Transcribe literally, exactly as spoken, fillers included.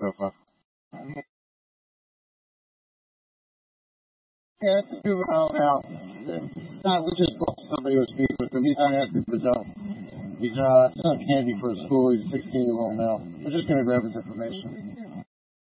profile. Yeah, it's a juvenile now. Not, we just booked somebody to speak with him. He's not happy with his own. He's uh, it's not candy for a school. He's a sixteen-year-old now. We're just going to grab his information.